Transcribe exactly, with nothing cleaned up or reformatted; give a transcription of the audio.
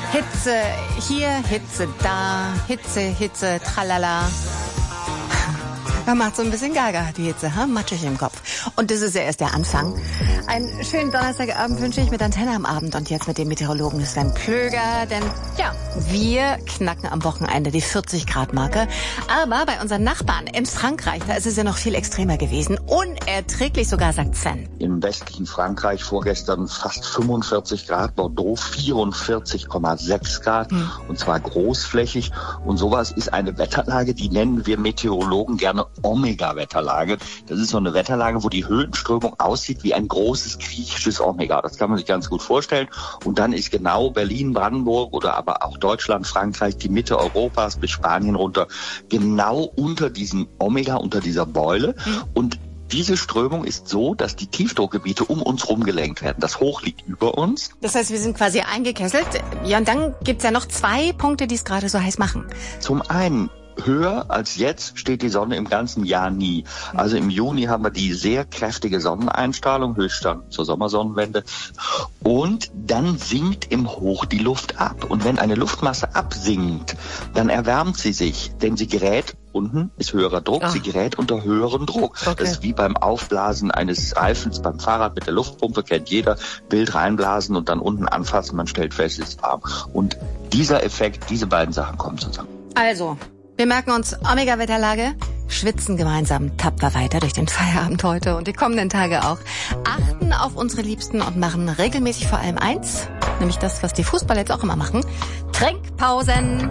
Hitze hier, Hitze da, Hitze, Hitze, tralala. Man macht so ein bisschen Gaga, die Hitze, ha? Matschig im Kopf. Und das ist ja erst der Anfang. Einen schönen Donnerstagabend wünsche ich mit Antenne am Abend und jetzt mit dem Meteorologen Sven Plöger. Denn ja, wir knacken am Wochenende die vierzig Grad Marke. Aber bei unseren Nachbarn in Frankreich, da ist es ja noch viel extremer gewesen. Unerträglich sogar, sagt Sven. Im westlichen Frankreich vorgestern fast fünfundvierzig Grad, Bordeaux vierundvierzig Komma sechs Grad. Hm. Und zwar großflächig. Und sowas ist eine Wetterlage, die nennen wir Meteorologen gerne Omega-Wetterlage. Das ist so eine Wetterlage, wo die Höhenströmung aussieht wie ein großes griechisches Omega. Das kann man sich ganz gut vorstellen. Und dann ist genau Berlin, Brandenburg oder aber auch Deutschland, Frankreich, die Mitte Europas bis Spanien runter, genau unter diesem Omega, unter dieser Beule. Mhm. Und diese Strömung ist so, dass die Tiefdruckgebiete um uns rum gelenkt werden. Das Hoch liegt über uns. Das heißt, wir sind quasi eingekesselt. Ja, und dann gibt's ja noch zwei Punkte, die es gerade so heiß machen. Zum einen, höher als jetzt steht die Sonne im ganzen Jahr nie. Also im Juni haben wir die sehr kräftige Sonneneinstrahlung, Höchststand zur Sommersonnenwende. Und dann sinkt im Hoch die Luft ab. Und wenn eine Luftmasse absinkt, dann erwärmt sie sich, denn sie gerät, unten ist höherer Druck, ah. sie gerät unter höheren Druck. Okay. Das ist wie beim Aufblasen eines Reifens beim Fahrrad mit der Luftpumpe, kennt jeder. Wild reinblasen und dann unten anfassen, man stellt fest, es ist warm. Und dieser Effekt, diese beiden Sachen kommen zusammen. Also, wir merken uns Omega-Wetterlage, schwitzen gemeinsam tapfer weiter durch den Feierabend heute und die kommenden Tage auch. Achten auf unsere Liebsten und machen regelmäßig vor allem eins, nämlich das, was die Fußballer jetzt auch immer machen: Trinkpausen.